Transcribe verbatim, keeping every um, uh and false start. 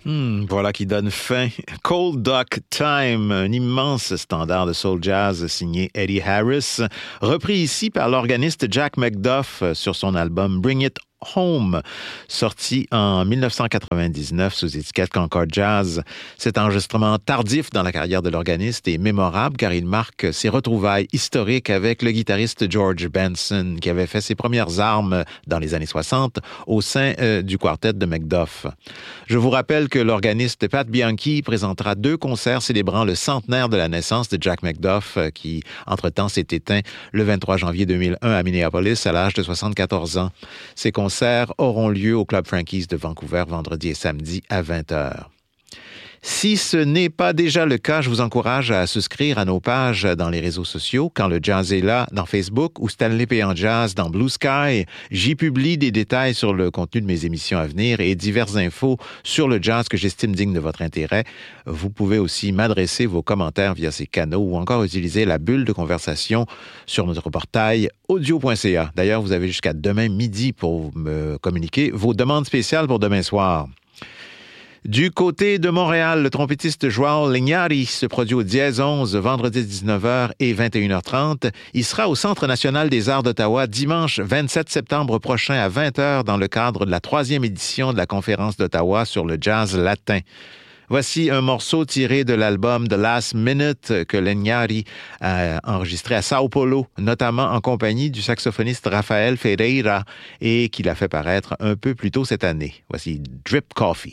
Hmm, voilà qui donne fin. Cold Duck Time, un immense standard de soul jazz signé Eddie Harris, repris ici par l'organiste Jack McDuff sur son album Bring It Home, sorti en dix-neuf cent quatre-vingt-dix-neuf sous étiquette Concord Jazz. Cet enregistrement tardif dans la carrière de l'organiste est mémorable car il marque ses retrouvailles historiques avec le guitariste George Benson qui avait fait ses premières armes dans les années soixante au sein euh, du quartet de McDuff. Je vous rappelle que l'organiste Pat Bianchi présentera deux concerts célébrant le centenaire de la naissance de Jack McDuff euh, qui, entre-temps, s'est éteint le vingt-trois janvier deux mille un à Minneapolis à l'âge de soixante-quatorze ans. Ces concerts auront lieu au Club Frankie's de Vancouver vendredi et samedi à vingt heures. Si ce n'est pas déjà le cas, je vous encourage à souscrire à nos pages dans les réseaux sociaux. Quand le jazz est là, dans Facebook ou Stanley Payan Jazz dans Blue Sky, j'y publie des détails sur le contenu de mes émissions à venir et diverses infos sur le jazz que j'estime digne de votre intérêt. Vous pouvez aussi m'adresser vos commentaires via ces canaux ou encore utiliser la bulle de conversation sur notre portail audio point c a. D'ailleurs, vous avez jusqu'à demain midi pour me communiquer vos demandes spéciales pour demain soir. Du côté de Montréal, le trompettiste Joao Linhares se produit au Dièse onze vendredi dix-neuf heures et vingt et une heures trente. Il sera au Centre national des arts d'Ottawa dimanche vingt-sept septembre prochain à vingt heures dans le cadre de la troisième édition de la conférence d'Ottawa sur le jazz latin. Voici un morceau tiré de l'album The Last Minute que Linhares a enregistré à Sao Paulo, notamment en compagnie du saxophoniste Rafael Ferreira et qu'il a fait paraître un peu plus tôt cette année. Voici Drip Coffee.